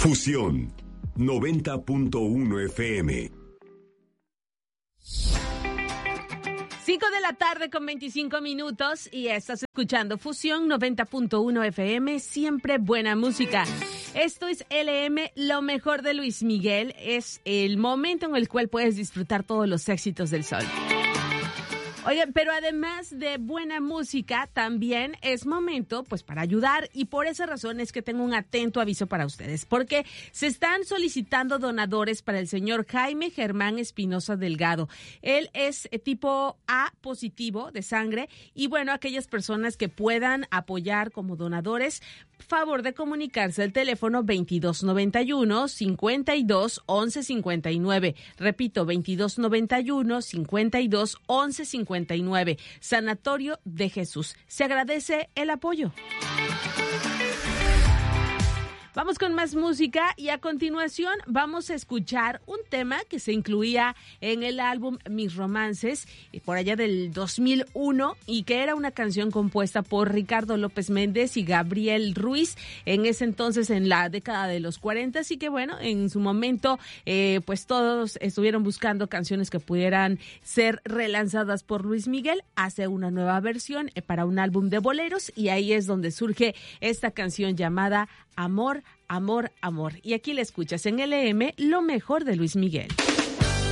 Fusión 90.1 FM. 5 de la tarde con 25 minutos y estás escuchando Fusión 90.1 FM, siempre buena música. Esto es LM, lo mejor de Luis Miguel. Es el momento en el cual puedes disfrutar todos los éxitos del sol. Oigan, pero además de buena música, también es momento pues para ayudar, y por esa razón es que tengo un atento aviso para ustedes, porque se están solicitando donadores para el señor Jaime Germán Espinosa Delgado. Él es tipo A positivo de sangre, y bueno, aquellas personas que puedan apoyar como donadores, favor de comunicarse al teléfono 2291 52 11 59. Repito, 2291 52 11 59. Sanatorio de Jesús. Se agradece el apoyo. Vamos con más música y a continuación vamos a escuchar un tema que se incluía en el álbum Mis Romances, por allá del 2001, y que era una canción compuesta por Ricardo López Méndez y Gabriel Ruiz, en ese entonces en la década de los 40, así que bueno, en su momento pues todos estuvieron buscando canciones que pudieran ser relanzadas por Luis Miguel. Hace una nueva versión para un álbum de boleros y ahí es donde surge esta canción llamada Amor, Amor, Amor. Y aquí la escuchas en LM, lo mejor de Luis Miguel.